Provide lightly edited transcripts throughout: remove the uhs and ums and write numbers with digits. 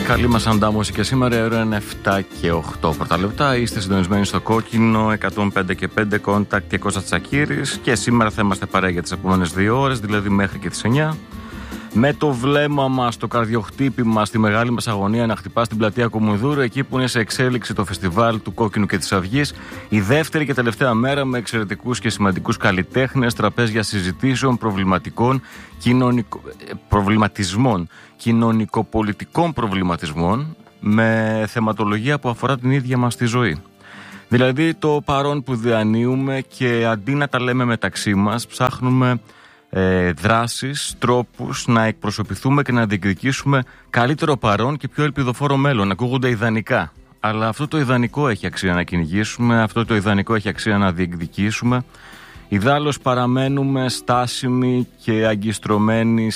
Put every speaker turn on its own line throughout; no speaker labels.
Καλή μας αντάμωση και σήμερα η ώρα είναι 7 και 8 πρώτα λεπτά. Είστε συντονισμένοι στο Κόκκινο 105 και 5 Contact και Κώστας Τσακίρης και σήμερα θα είμαστε παρέα για τις επόμενες 2 ώρες, δηλαδή μέχρι και τις 9. Με το βλέμμα μας, το καρδιοχτύπημα στη μεγάλη μας αγωνία να χτυπά στην πλατεία Κομουνδούρου, εκεί που είναι σε εξέλιξη το φεστιβάλ του Κόκκινου και της Αυγής, η δεύτερη και τελευταία μέρα με εξαιρετικούς και σημαντικούς καλλιτέχνες, τραπέζια συζητήσεων, προβληματισμών, κοινωνικοπολιτικών προβληματισμών, με θεματολογία που αφορά την ίδια μας τη ζωή. Δηλαδή το παρόν που διανύουμε και αντί να τα λέμε μεταξύ μας, ψάχνουμε δράσεις, τρόπους να εκπροσωπηθούμε και να διεκδικήσουμε καλύτερο παρόν και πιο ελπιδοφόρο μέλλον. Ακούγονται ιδανικά, αλλά αυτό το ιδανικό έχει αξία να κυνηγήσουμε, αυτό το ιδανικό έχει αξία να διεκδικήσουμε. Ιδάλλως παραμένουμε στάσιμοι και αγκιστρωμένοι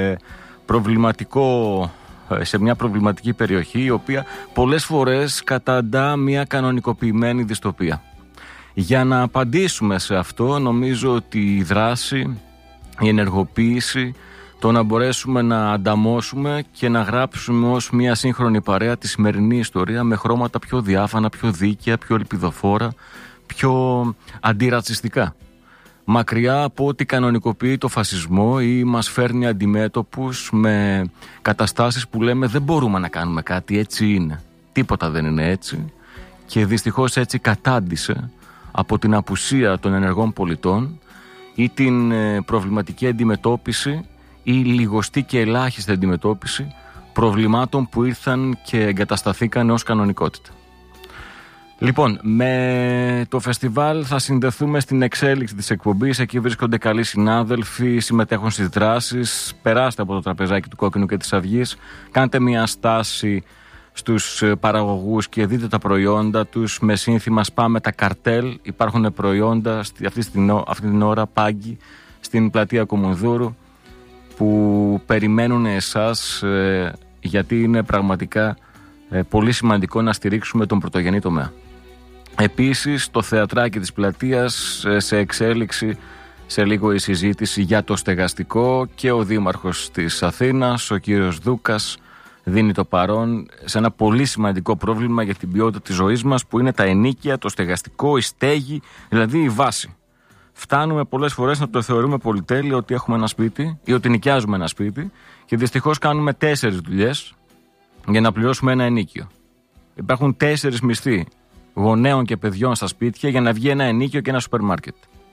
σε μια προβληματική περιοχή, η οποία πολλές φορές καταντά μια κανονικοποιημένη δυστοπία. Για να απαντήσουμε σε αυτό, νομίζω ότι η δράση, η ενεργοποίηση, το να μπορέσουμε να ανταμώσουμε και να γράψουμε ως μια σύγχρονη παρέα τη σημερινή ιστορία με χρώματα πιο διάφανα, πιο δίκαια, πιο ελπιδοφόρα, πιο αντιρατσιστικά. Μακριά από ό,τι κανονικοποιεί το φασισμό ή μας φέρνει αντιμέτωπους με καταστάσεις που λέμε δεν μπορούμε να κάνουμε κάτι, έτσι είναι. Τίποτα δεν είναι έτσι και δυστυχώς έτσι κατάντησε από την απουσία των ενεργών πολιτών ή την προβληματική αντιμετώπιση ή λιγοστή και ελάχιστη αντιμετώπιση προβλημάτων που ήρθαν και εγκατασταθήκαν ως κανονικότητα. Λοιπόν, με το φεστιβάλ θα συνδεθούμε στην εξέλιξη της εκπομπής. Εκεί βρίσκονται καλοί συνάδελφοι, συμμετέχουν στις δράσεις. Περάστε από το τραπεζάκι του Κόκκινου και της Αυγής, κάντε μια στάση στους παραγωγούς και δείτε τα προϊόντα τους με σύνθημα «Σπάμε τα καρτέλ». Υπάρχουν προϊόντα αυτή την ώρα πάγκοι στην πλατεία Κομουνδούρου που περιμένουν εσάς, γιατί είναι πραγματικά πολύ σημαντικό να στηρίξουμε τον πρωτογενή τομέα. Επίσης, το θεατράκι της πλατείας σε εξέλιξη, σε λίγο η συζήτηση για το στεγαστικό και ο Δήμαρχος της Αθήνας, ο κύριος Δούκας, δίνει το παρόν σε ένα πολύ σημαντικό πρόβλημα για την ποιότητα της ζωής μας που είναι τα ενοίκια, το στεγαστικό, η στέγη, δηλαδή η βάση. Φτάνουμε πολλές φορές να το θεωρούμε πολυτέλεια ότι έχουμε ένα σπίτι ή ότι νοικιάζουμε ένα σπίτι και δυστυχώς κάνουμε 4 δουλειές για να πληρώσουμε ένα ενοίκιο. Υπάρχουν 4 μισθοί γονέων και παιδιών στα σπίτια για να βγει ένα ενοίκιο και ένα σούπερ μάρκετ.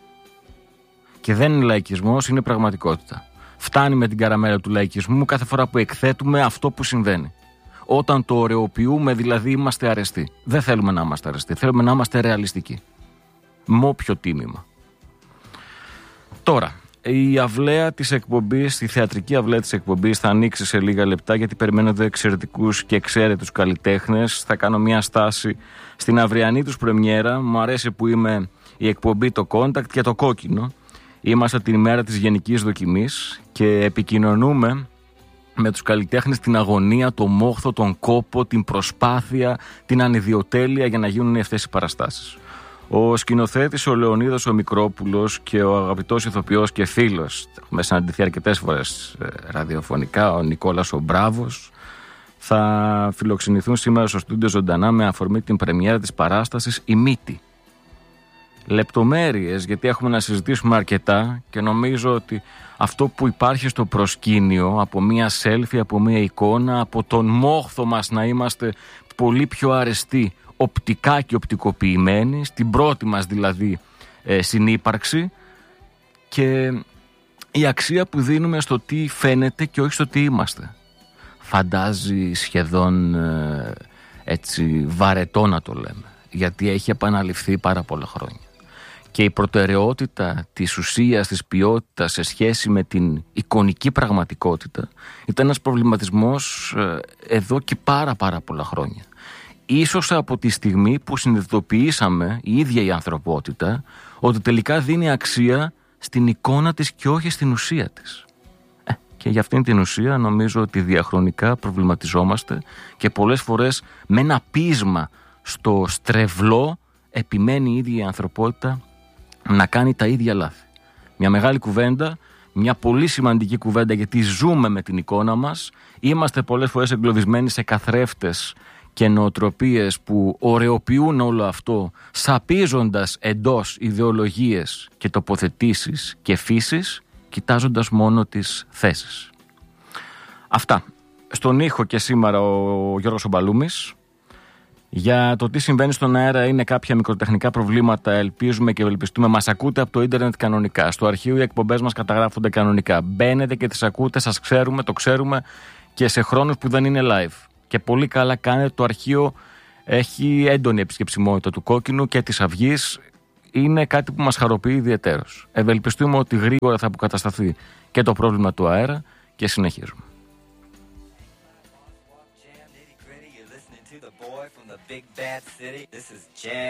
Και δεν είναι λαϊκισμός, είναι πραγματικότητα. Φτάνει με την καραμέλα του λαϊκισμού κάθε φορά που εκθέτουμε αυτό που συμβαίνει. Όταν το ωρεοποιούμε, δηλαδή είμαστε αρεστοί. Δεν θέλουμε να είμαστε αρεστοί, θέλουμε να είμαστε ρεαλιστικοί. Με όποιο τίμημα. Τώρα, η αυλαία της εκπομπής, η θεατρική αυλαία της εκπομπής θα ανοίξει σε λίγα λεπτά, γιατί περιμένω εδώ εξαιρετικούς και εξαίρετους καλλιτέχνες. Θα κάνω μια στάση στην αυριανή τους πρεμιέρα. Μου αρέσει που είμαι η εκπομπή το Contact και το Κόκκινο. Είμαστε την ημέρα της γενικής δοκιμής και επικοινωνούμε με τους καλλιτέχνες την αγωνία, το μόχθο, τον κόπο, την προσπάθεια, την ανιδιοτέλεια για να γίνουν αυτές οι παραστάσεις. Ο σκηνοθέτης, ο Λεωνίδας ο Μικρόπουλος και ο αγαπητός ηθοποιός και φίλος, έχουμε συναντηθεί αρκετές φορές ραδιοφωνικά, ο Νικόλας ο Μπράβος, θα φιλοξενηθούν σήμερα στο στούντιο ζωντανά με αφορμή την πρεμιέρα της παράστασης «Η Μύτη». Λεπτομέρειες, γιατί έχουμε να συζητήσουμε αρκετά και νομίζω ότι αυτό που υπάρχει στο προσκήνιο, από μία selfie, από μία εικόνα, από τον μόχθο μας να είμαστε πολύ πιο αρεστοί οπτικά και οπτικοποιημένοι, στην πρώτη μας δηλαδή συνύπαρξη, και η αξία που δίνουμε στο τι φαίνεται και όχι στο τι είμαστε. Φαντάζει σχεδόν έτσι βαρετό να το λέμε, γιατί έχει επαναληφθεί πάρα πολλά χρόνια. Και η προτεραιότητα της ουσίας, της ποιότητας σε σχέση με την εικονική πραγματικότητα ήταν ένας προβληματισμός εδώ και πάρα πολλά χρόνια. Ίσως από τη στιγμή που συνειδητοποιήσαμε η ίδια η ανθρωπότητα ότι τελικά δίνει αξία στην εικόνα της και όχι στην ουσία της. Και για αυτήν την ουσία νομίζω ότι διαχρονικά προβληματιζόμαστε και πολλές φορές με ένα πείσμα στο στρεβλό επιμένει η ίδια η ανθρωπότητα να κάνει τα ίδια λάθη. Μια μεγάλη κουβέντα μια πολύ σημαντική κουβέντα, γιατί ζούμε με την εικόνα μας. Είμαστε πολλές φορές εγκλωβισμένοι σε καθρέφτες και νοοτροπίες που ωρεοποιούν όλο αυτό, σαπίζοντας εντός ιδεολογίες και τοποθετήσεις και φύσεις, κοιτάζοντας μόνο τις θέσεις. Αυτά. Στον ήχο και σήμερα ο Γιώργος Ομπαλούμης. Για το τι συμβαίνει στον αέρα είναι κάποια μικροτεχνικά προβλήματα, ελπίζουμε και ευελπιστούμε. Μας ακούτε από το ίντερνετ κανονικά. Στο αρχείο οι εκπομπές μας καταγράφονται κανονικά. Μπαίνετε και τις ακούτε, σας ξέρουμε, το ξέρουμε και σε χρόνους που δεν είναι live. Και πολύ καλά κάνετε, το αρχείο έχει έντονη επισκεψιμότητα του Κόκκινου και της Αυγής. Είναι κάτι που μας χαροποιεί ιδιαιτέρως. Ευελπιστούμε ότι γρήγορα θα αποκατασταθεί και το πρόβλημα του αέρα και συνεχίζουμε. Big bad city. This is jam.